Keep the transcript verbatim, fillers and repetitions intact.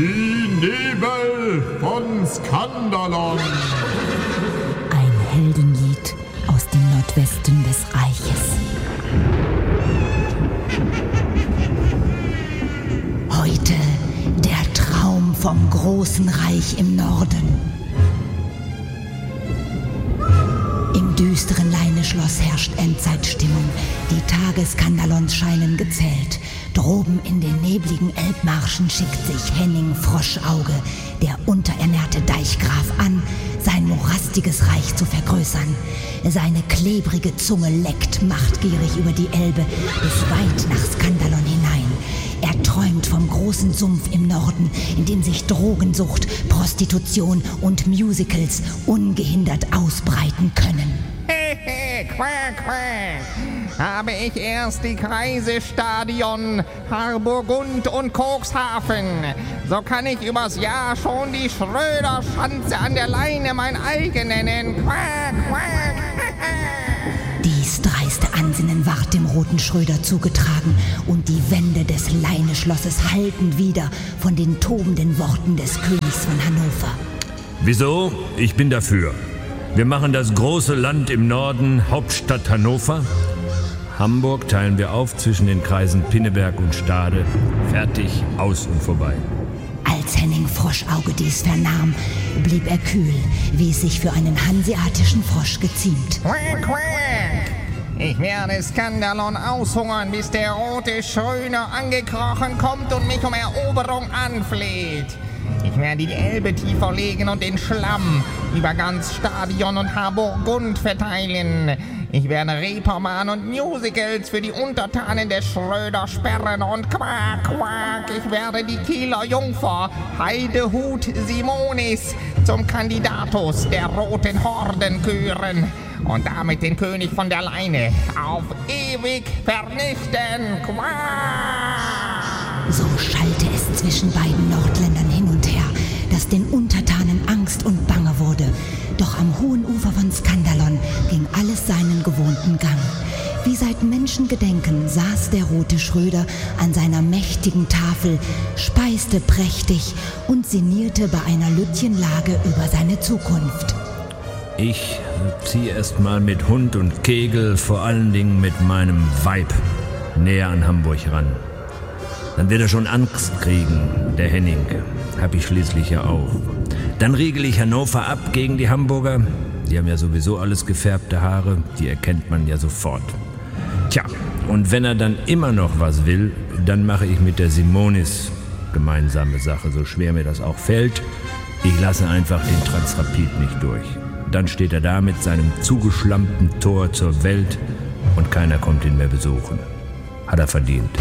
Die Nebel von Skandalon. Ein Heldenlied aus dem Nordwesten des Reiches. Heute der Traum vom großen Reich im Norden. Im düsteren Leineschloss herrscht Endzeitstimmung. Die Tage Skandalons scheinen gezählt. Droben in den nebligen Elbmarschen schickt sich Henning Froschauge, der unterernährte Deichgraf, an, sein morastiges Reich zu vergrößern. Seine klebrige Zunge leckt machtgierig über die Elbe bis weit nach Skandalon hinein. Er träumt vom großen Sumpf im Norden, in dem sich Drogensucht, Prostitution und Musicals ungehindert ausbreiten können. Hehe, quack, quack. Habe ich erst die Kreisestadion, Harburgund und Cuxhaven, so kann ich übers Jahr schon die Schröder-Schanze an der Leine mein eigen nennen. Quack, quack. Dies dreiste Ansinnen ward dem roten Schröder zugetragen, und die Wände des Leineschlosses hallten wieder von den tobenden Worten des Königs von Hannover. Wieso? Ich bin dafür. Wir machen das große Land im Norden Hauptstadt Hannover. Hamburg teilen wir auf zwischen den Kreisen Pinneberg und Stade. Fertig, aus und vorbei. Als Henning Froschauge dies vernahm, blieb er kühl, wie es sich für einen hanseatischen Frosch geziemt. Quack, quack. Ich werde Skandalon aushungern, bis der rote Schröder angekrochen kommt und mich um Eroberung anfleht. Ich werde die Elbe tiefer legen und den Schlamm über ganz Stadion und Harburgund verteilen. Ich werde Reeperbahn und Musicals für die Untertanen des Schröder sperren und quack, quack, ich werde die Kieler Jungfer Heidehut Simonis zum Kandidatus der Roten Horden küren und damit den König von der Leine auf ewig vernichten. Quack! So schallte es zwischen beiden Nordländern hin und her, dass den Untertanen Angst und Bange wurde. Doch am hohen Ufer von Skandalon ging alles seinen gewohnten Gang. Wie seit Menschengedenken saß der rote Schröder an seiner mächtigen Tafel, speiste prächtig und sinnierte bei einer Lütchenlage über seine Zukunft. Ich ziehe erst mal mit Hund und Kegel, vor allen Dingen mit meinem Weib, näher an Hamburg ran. Dann wird er schon Angst kriegen, der Henning. Hab ich schließlich ja auch. Dann riegel ich Hannover ab gegen die Hamburger. Die haben ja sowieso alles gefärbte Haare, die erkennt man ja sofort. Tja, und wenn er dann immer noch was will, dann mache ich mit der Simonis gemeinsame Sache, so schwer mir das auch fällt. Ich lasse einfach den Transrapid nicht durch. Dann steht er da mit seinem zugeschlammten Tor zur Welt und keiner kommt ihn mehr besuchen. Hat er verdient.